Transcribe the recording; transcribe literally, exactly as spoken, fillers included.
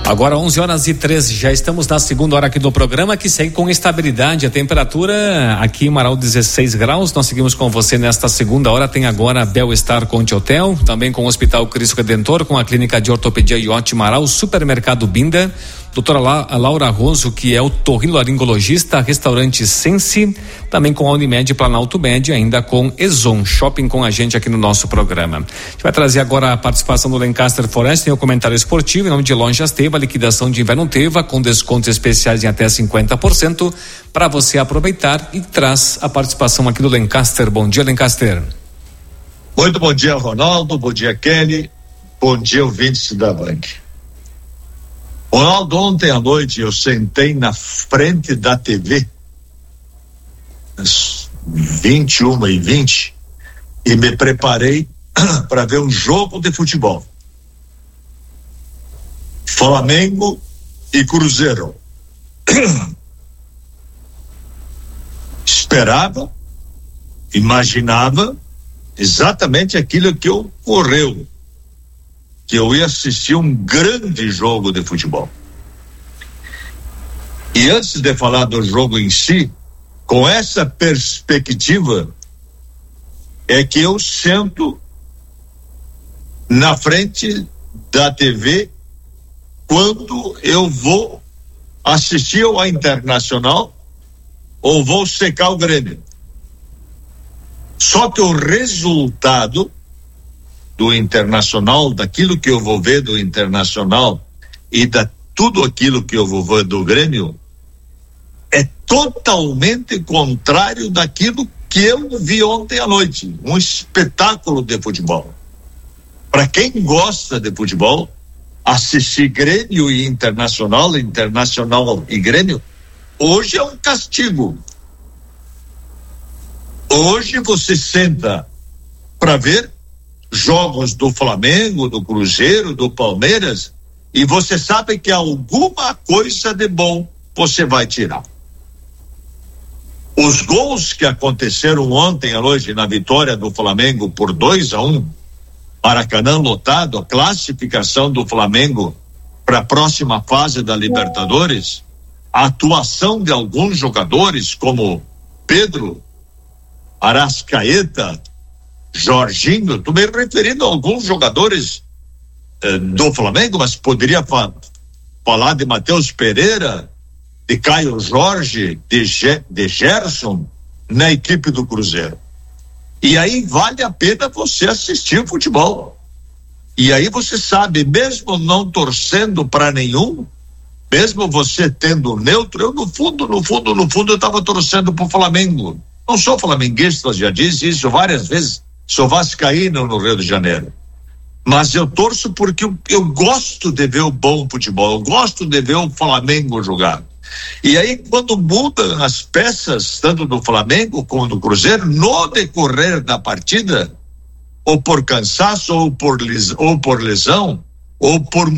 Agora onze horas e treze, já estamos na segunda hora aqui do programa, que segue com estabilidade. A temperatura aqui em Marau dezesseis graus. Nós seguimos com você nesta segunda hora. Tem agora Bel-Estar Conte Hotel, também com o Hospital Cristo Redentor, com a Clínica de Ortopedia Iote Marau, Supermercado Binda, doutora La, Laura Roso, que é o otorrinolaringologista, restaurante Sense, também com a Unimed Planalto Med, ainda com Exon Shopping com a gente aqui no nosso programa. A gente vai trazer agora a participação do Lancaster Forest, tem o comentário esportivo em nome de Lojas Teva, liquidação de inverno Teva, com descontos especiais em até cinquenta por cento para você aproveitar, e traz a participação aqui do Lancaster. Bom dia, Lancaster. Muito bom dia, Ronaldo, bom dia, Kelly, bom dia, ouvintes da Band. Ronaldo, ontem à noite eu sentei na frente da T V às vinte e uma e vinte e me preparei para ver um jogo de futebol. Flamengo e Cruzeiro. Esperava, imaginava exatamente aquilo que ocorreu, que eu ia assistir um grande jogo de futebol. E antes de falar do jogo em si, com essa perspectiva, é que eu sento na frente da T V quando eu vou assistir ao Internacional ou vou secar o Grêmio. Só que o resultado do Internacional, daquilo que eu vou ver do Internacional e da tudo aquilo que eu vou ver do Grêmio, é totalmente contrário daquilo que eu vi ontem à noite. Um espetáculo de futebol. Para quem gosta de futebol, assistir Grêmio e Internacional, Internacional e Grêmio, hoje é um castigo. Hoje você senta para ver jogos do Flamengo, do Cruzeiro, do Palmeiras, e você sabe que alguma coisa de bom você vai tirar. Os gols que aconteceram ontem à noite na vitória do Flamengo por dois a um, Maracanã lotado, a classificação do Flamengo para a próxima fase da Libertadores, a atuação de alguns jogadores como Pedro, Arrascaeta, Jorginho, estou me referindo a alguns jogadores eh, do Flamengo, mas poderia fa- falar de Matheus Pereira, de Caio Jorge, de, Ge- de Gerson na equipe do Cruzeiro. E aí vale a pena você assistir o futebol. E aí você sabe, mesmo não torcendo para nenhum, mesmo você tendo neutro, eu no fundo, no fundo, no fundo eu estava torcendo para o Flamengo. Não sou flamenguista, já disse isso várias vezes. Sou vascaíno no Rio de Janeiro. Mas eu torço porque eu, eu gosto de ver o bom futebol, eu gosto de ver o Flamengo jogar. E aí, quando mudam as peças, tanto do Flamengo como do Cruzeiro, no decorrer da partida, ou por cansaço, ou por, lis, ou por lesão, ou por